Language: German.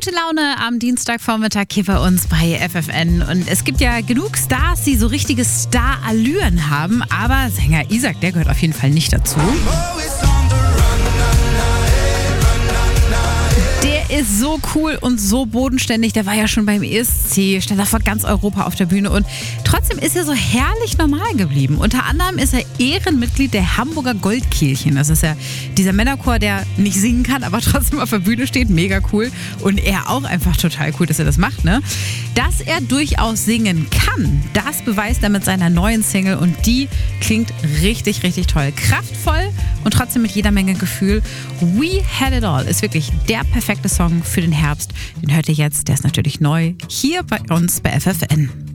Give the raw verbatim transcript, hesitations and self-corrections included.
Gute Laune am Dienstagvormittag hier bei uns bei F F N. Und es gibt ja genug Stars, die so richtige Star-Allüren haben. Aber Sänger Isaac, der gehört auf jeden Fall nicht dazu. Der ist so cool und so bodenständig. Der war ja schon beim E S C, stand da vor ganz Europa auf der Bühne. Und trotzdem ist er so herrlich normal geblieben. Unter anderem ist er Ehrenmitglied der Hamburger Goldkehlchen. Das ist ja dieser Männerchor, der nicht singen kann, aber trotzdem auf der Bühne steht. Mega cool. Und er auch einfach total cool, dass er das macht, ne? Dass er durchaus singen kann, das beweist er mit seiner neuen Single. Und die klingt richtig, richtig toll. Kraftvoll und trotzdem mit jeder Menge Gefühl. We Had It All ist wirklich der perfekte Song für den Herbst. Den hört ihr jetzt, der ist natürlich neu, hier bei uns bei F F N.